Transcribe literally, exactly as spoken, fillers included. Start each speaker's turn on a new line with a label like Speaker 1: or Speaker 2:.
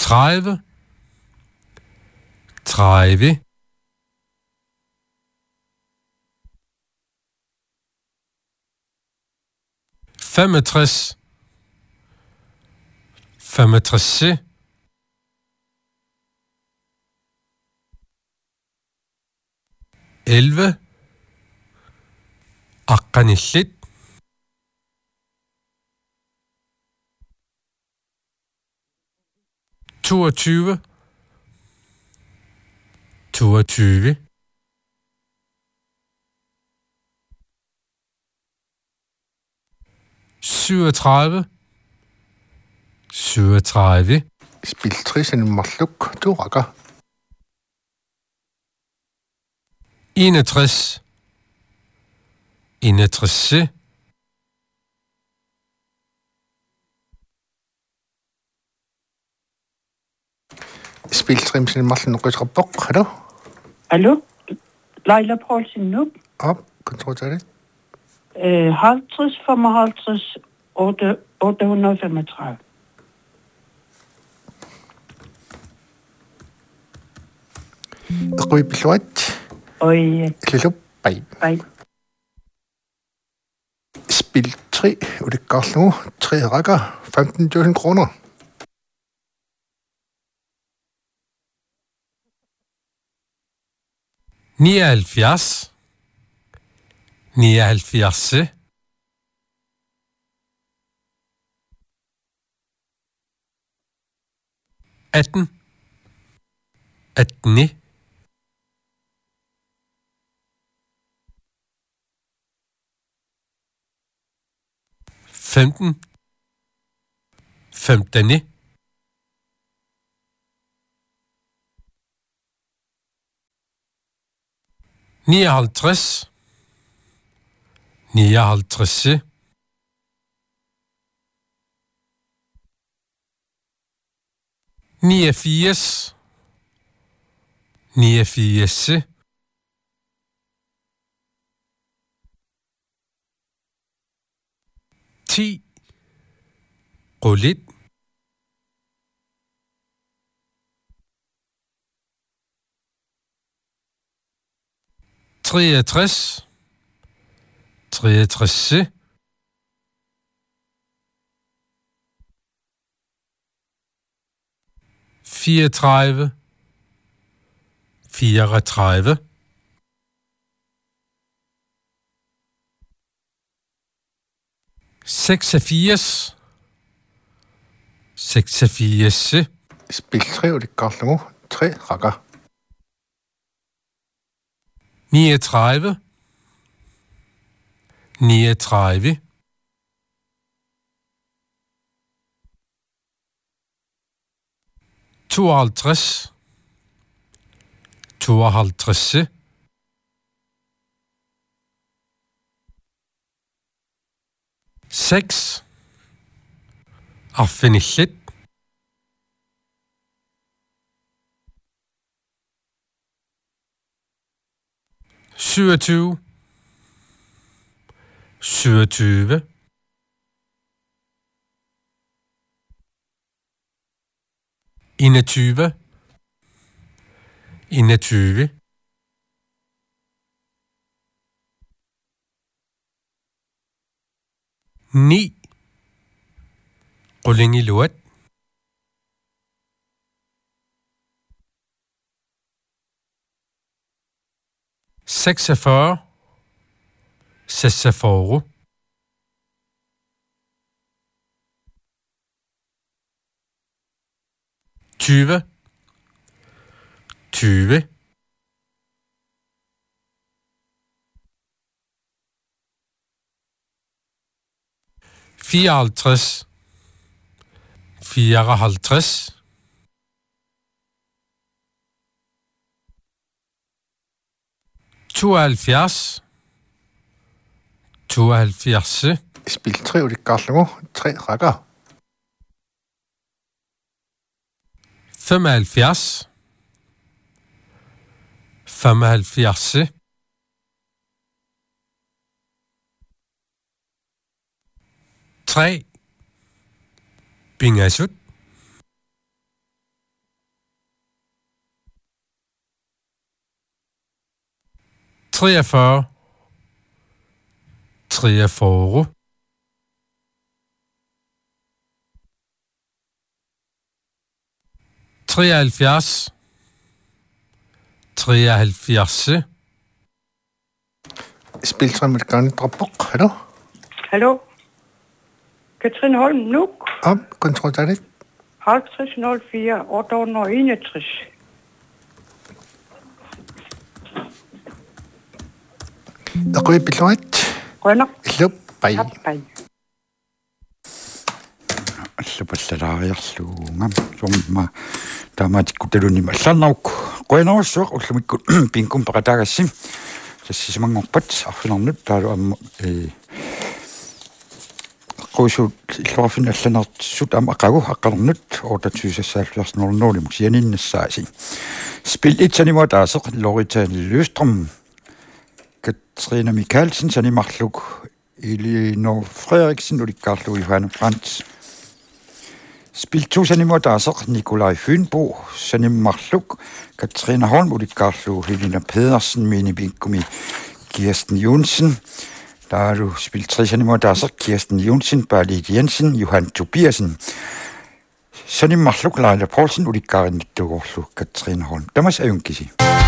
Speaker 1: tredive, tredive, femogtres, femogtres, elleve, aqqanillit, toogtyve, toogtyve, syvogtredive, syvogtredive,
Speaker 2: spiltrisen morluk tuuraqa,
Speaker 1: enogtres, enogtres,
Speaker 2: spiltrimsen morlun noqisqarpoq, hallo?
Speaker 3: Hallo? Leila Poulsen nu?
Speaker 2: Op, kontortalet.
Speaker 3: Øh, halvtreds, femoghalvtreds, otte hundrede og femogtredive.
Speaker 2: Qipilluat.
Speaker 3: Oi.
Speaker 2: Lillup, bai.
Speaker 3: Bai.
Speaker 2: Spiltri, ulikkarlugu, tre rækker, femten tusind kroner.
Speaker 1: nioghalvfjerds, nioghalvfjerds, atten, atten, femten, femten, nioghalvtreds, nioghalvtreds, niogfirs, niogfirs, ti, rullet, treogtres, treogtres, fireogtredive, fireogtredive, seksogfirs, seksogfirs,
Speaker 2: Spiltri, ulikkarlugu, tre rækker.
Speaker 1: niogtredive, niogtredive, tooghalvtreds, tooghalvtreds, seks, affinillit, syvogtyve, syvogtyve, enogtyve, enogtyve, ni, rulling i luet, seksogfyrre, seksogfyrre, tyve, tyve, fireoghalvtreds, fireoghalvtreds, tooghalvfjerds, tooghalvfjerds,
Speaker 2: Spiltri, ulikkarlugu, tre rækker.
Speaker 1: femoghalvfjerds, femoghalvfjerds, tre, bingasut, treogfyrre, treogfyrre, treoghalvfjerds, treoghalvfjerds,
Speaker 2: Spiltræn med Garnet Drabuk. Hallo?
Speaker 3: Hallo? Katrine Holm, Nuuk.
Speaker 2: Om, kontrol dig lidt.
Speaker 3: halvtreds nul fire otte hundrede og enogtres.
Speaker 2: Der går i billedet.
Speaker 3: Grønner.
Speaker 2: Slup, bye.
Speaker 3: Bye.
Speaker 4: Allapallalaariarluunga summa taamaatikkutaluni allanauk qoinaussuaq ullumikku pinkum paqatagassim tassisimangorpat arfinarnut taalu amma e qoisuut illorfin allanertissut am aqagu aqqalernet otatuusassaalluarsinorlunuulimuk sianinnassaasi spil itsanimo taaseq loritaani Løstrom Katrine Michaelsen sanimarluk Elinor Frederiksen ulikkaarlu Johanne Brandt Spil to sanimo taaseq Nikolaj Fynbo sanimarluk Katrine Holm ulikkaarlu Helena Pedersen minipinkkumi Kirsten Jonsen Taalu spil tre sanimo taaseq Kirsten Jonsen Barlit Jensen Johan Tobiasen sanimarluk Leila Poulsen ulikkaarinnittugorlu Katrine Holm tamas ajunkisi